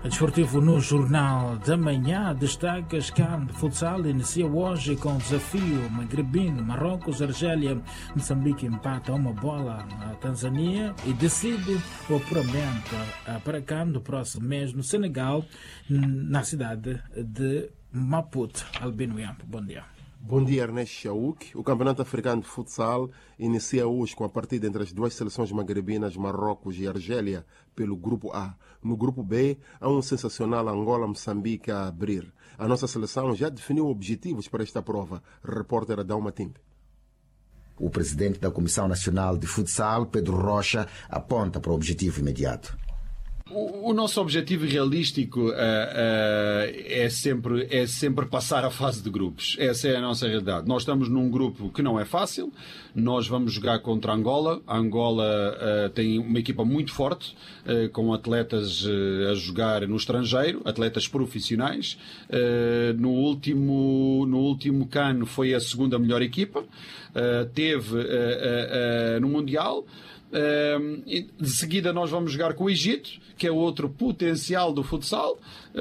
Desportivo no Jornal da Manhã destaca que CAN de futsal inicia hoje com o desafio magrebino. Marrocos, Argélia, Moçambique empata uma bola na Tanzânia e decide o apuramento para CAN do próximo mês no Senegal, na cidade de Maputo. Albino Iampo, bom dia. Bom dia, Ernesto Chauk. O Campeonato Africano de Futsal inicia hoje com a partida entre as duas seleções magrebinas, Marrocos e Argélia, pelo Grupo A. No Grupo B, há um sensacional Angola-Moçambique a abrir. A nossa seleção já definiu objetivos para esta prova. Repórter Adalma Timpe. O presidente da Comissão Nacional de Futsal, Pedro Rocha, aponta para o objetivo imediato. O nosso objetivo realístico é sempre passar a fase de grupos. Essa é a nossa realidade. Nós estamos num grupo que não é fácil. Nós vamos jogar contra Angola. A Angola tem uma equipa muito forte, com atletas a jogar no estrangeiro, atletas profissionais. No último CAN foi a segunda melhor equipa. Teve no Mundial. De seguida nós vamos jogar com o Egito, que é outro potencial do futsal.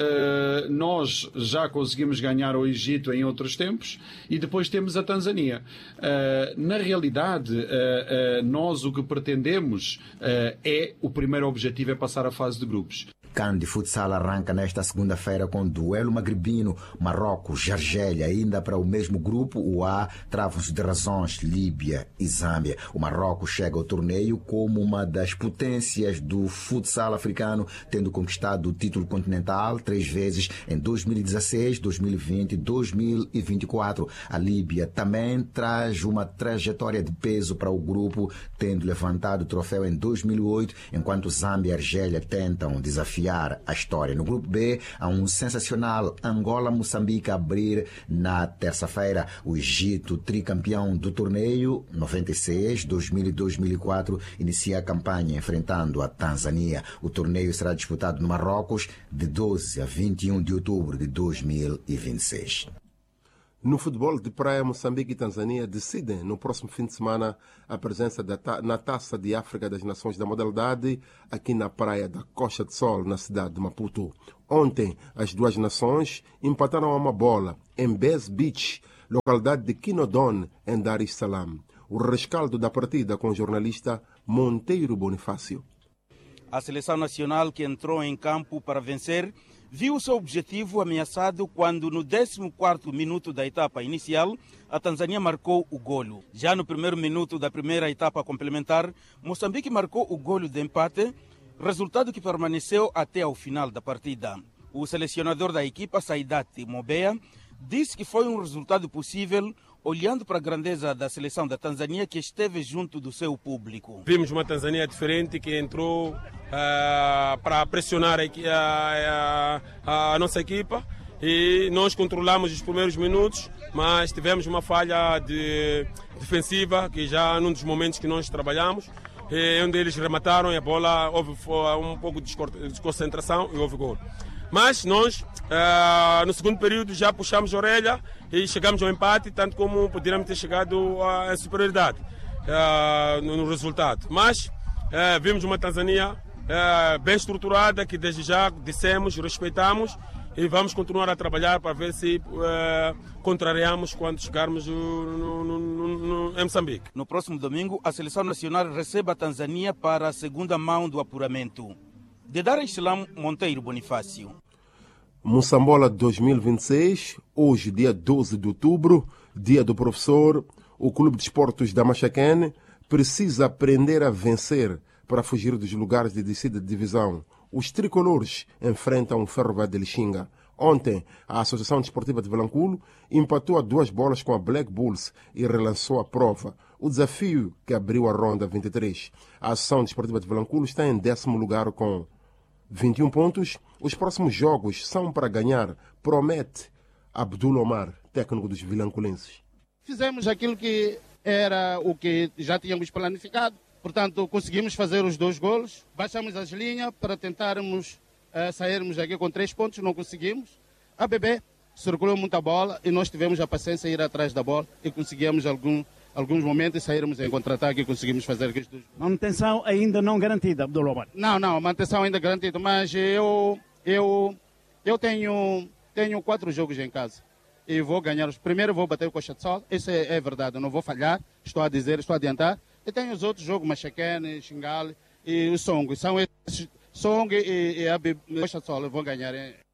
Nós já conseguimos ganhar o Egito em outros tempos, e depois temos a Tanzânia. Na realidade, nós o que pretendemos o primeiro objetivo é passar a fase de grupos. CAN de futsal arranca nesta segunda-feira com duelo magrebino, Marrocos, Argélia. Ainda para o mesmo grupo, o A, travam-se de razões, Líbia e Zâmbia. O Marrocos chega ao torneio como uma das potências do futsal africano, tendo conquistado o título continental 3 vezes em 2016, 2020 e 2024. A Líbia também traz uma trajetória de peso para o grupo, tendo levantado o troféu em 2008, enquanto Zâmbia e Argélia tentam desafiar a história. No grupo B, há um sensacional Angola-Moçambique a abrir na terça-feira. O Egito, tricampeão do torneio 96, 2000 e 2004, inicia a campanha enfrentando a Tanzânia. O torneio será disputado no Marrocos de 12 a 21 de outubro de 2026. No futebol de praia, Moçambique e Tanzânia decidem no próximo fim de semana a presença na Taça de África das Nações da modalidade aqui na praia da Costa de Sol, na cidade de Maputo. Ontem, as duas nações empataram a uma bola em Bez Beach, localidade de Kinodon, em Dar es Salaam. O rescaldo da partida com o jornalista Monteiro Bonifácio. A seleção nacional, que entrou em campo para vencer, viu seu objetivo ameaçado quando, no 14º minuto da etapa inicial, a Tanzânia marcou o golo. Já no primeiro minuto da primeira etapa complementar, Moçambique marcou o golo de empate, resultado que permaneceu até ao final da partida. O selecionador da equipa, Saidati Mobeya, disse que foi um resultado possível olhando para a grandeza da seleção da Tanzânia, que esteve junto do seu público. Vimos uma Tanzânia diferente que entrou para pressionar a nossa equipa, e nós controlamos os primeiros minutos, mas tivemos uma falha defensiva, que já num dos momentos que nós trabalhamos, onde eles remataram e a bola houve um pouco de desconcentração e houve gol. Mas nós, no segundo período, já puxamos a orelha e chegamos ao empate, tanto como poderíamos ter chegado à superioridade no resultado. Mas vimos uma Tanzânia bem estruturada, que desde já dissemos, respeitamos, e vamos continuar a trabalhar para ver se contrariamos quando chegarmos em Moçambique. No próximo domingo, a seleção nacional recebe a Tanzânia para a segunda mão do apuramento. De Dar es Salaam, Monteiro Bonifácio. Moçambola 2026, hoje, dia 12 de outubro, dia do professor. O Clube de Esportes da Machaquene precisa aprender a vencer para fugir dos lugares de descida de divisão. Os tricolores enfrentam o Ferroviário de Lixinga. Ontem, a Associação Desportiva de Vilanculo empatou a 2 bolas com a Black Bulls e relançou a prova. O desafio que abriu a ronda 23. A Associação Desportiva de Vilanculo está em 10º lugar com 21 pontos. Os próximos jogos são para ganhar, promete Abdul Omar, técnico dos vilanculenses. Fizemos aquilo que era o que já tínhamos planificado. Portanto, conseguimos fazer os 2 golos. Baixamos as linhas para tentarmos sairmos aqui com 3 pontos. Não conseguimos. A BB circulou muita bola e nós tivemos a paciência de ir atrás da bola e conseguimos alguns momentos sairmos em contra-ataque e conseguimos fazer aqueles 2. Manutenção ainda não garantida, Abdul Omar. Não, manutenção ainda garantida, mas eu Eu tenho 4 jogos em casa e vou ganhar. Primeiro vou bater o Coxa de Sol, isso é verdade, eu não vou falhar, estou a adiantar. E tenho os outros jogos, Machacane, Xingale e o Song. São esses, Song e a Coxa de Sol, eu vou ganhar.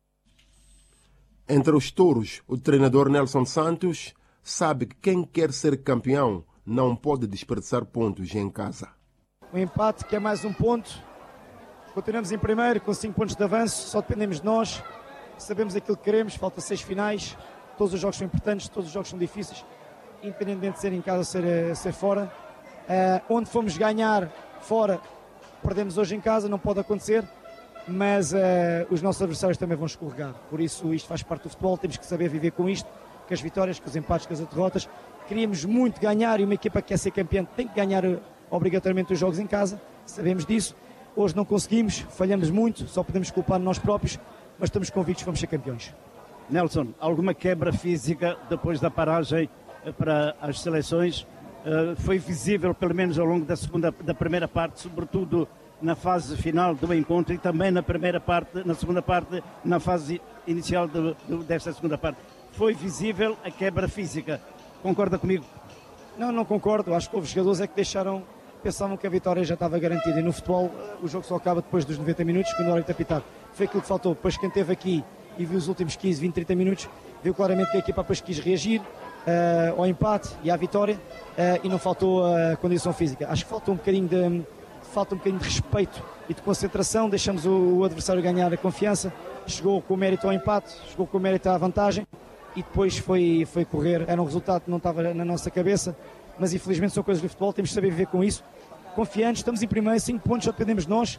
Entre os touros, o treinador Nelson Santos sabe que quem quer ser campeão não pode desperdiçar pontos em casa. O empate, que é mais um ponto. Continuamos em primeiro, com 5 pontos de avanço, só dependemos de nós. Sabemos aquilo que queremos, falta 6 finais. Todos os jogos são importantes, todos os jogos são difíceis, independentemente de ser em casa ou ser fora. Onde fomos ganhar fora, perdemos hoje em casa, não pode acontecer, mas os nossos adversários também vão escorregar. Por isso, isto faz parte do futebol, temos que saber viver com isto, com as vitórias, com os empates, com as derrotas. Queríamos muito ganhar e uma equipa que quer ser campeã tem que ganhar obrigatoriamente os jogos em casa, sabemos disso. Hoje não conseguimos, falhamos muito, só podemos culpar nós próprios, mas estamos convictos que vamos ser campeões. Nelson, alguma quebra física depois da paragem para as seleções? Foi visível, pelo menos ao longo da primeira parte, sobretudo na fase final do encontro e também na segunda parte, na fase inicial desta segunda parte. Foi visível a quebra física. Concorda comigo? Não concordo. Acho que houve jogadores pensavam que a vitória já estava garantida. E no futebol, o jogo só acaba depois dos 90 minutos, quando a hora de apitar. Foi aquilo que faltou. Depois quem esteve aqui e viu os últimos 15, 20, 30 minutos, viu claramente que a equipa depois quis reagir ao empate e à vitória e não faltou a condição física. Acho que falta um bocadinho de respeito e de concentração. Deixamos o adversário ganhar a confiança. Chegou com o mérito ao empate, chegou com o mérito à vantagem e depois foi correr. Era um resultado que não estava na nossa cabeça, mas infelizmente são coisas do futebol, temos de saber viver com isso. Confiantes, estamos em primeiro, 5 pontos, só dependemos de nós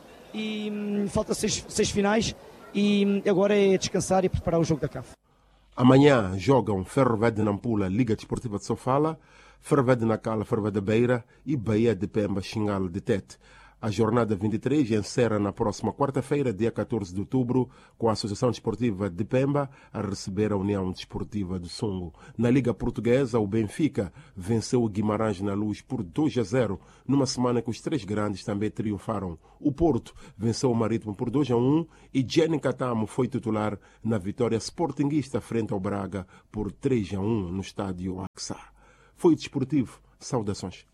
e falta 6 finais e agora é descansar e preparar o jogo da CAF. Amanhã jogam Ferro Velho de Nampula, Liga Desportiva de Sofala, Ferro Velho de Nacala, Ferro Velho de Beira e Bahia de Pemba, Xingale de Tete. A jornada 23 encerra na próxima quarta-feira, dia 14 de outubro, com a Associação Desportiva de Pemba a receber a União Desportiva do Songo. Na Liga Portuguesa, o Benfica venceu o Guimarães na Luz por 2-0, numa semana que os 3 grandes também triunfaram. O Porto venceu o Marítimo por 2-1 e Jenny Catamo foi titular na vitória sportinguista frente ao Braga por 3-1 no estádio Axar. Foi desportivo. Saudações.